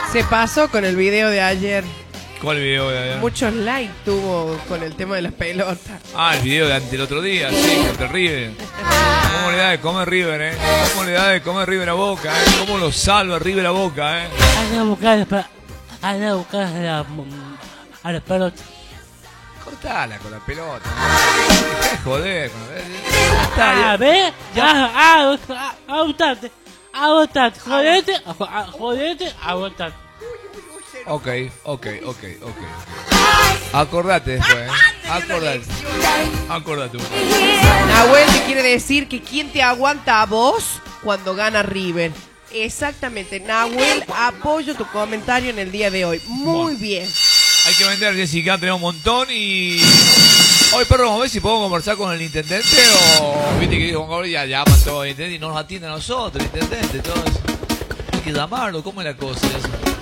Se pasó con el video de ayer. ¿Cuál video de allá? Muchos likes tuvo con el tema de las pelotas. Ah, el video de ante el otro día, sí, contra River. ¿Cómo le da de comer River, ¿Cómo le da de comer River a Boca, ¿Cómo lo salva River a Boca, Anda a buscar a la pelota. Cortala con la pelota. Dejá de joder con la... A ver, ya, aguantate, jodete, aguantate. Ok. Acordate después, Acordate. Nahuel te quiere decir que quién te aguanta a vos cuando gana River. Exactamente, Nahuel, apoyo tu comentario en el día de hoy. Muy bien. Hay que vender, Jessica, tenemos un montón y... Hoy, perro, vamos a ver si podemos conversar con el intendente o... Viste que dijo Juan Gabriel, ya llaman todos el intendente y no nos atiende a nosotros, el intendente, todo eso. Hay que llamarlo, ¿cómo es la cosa?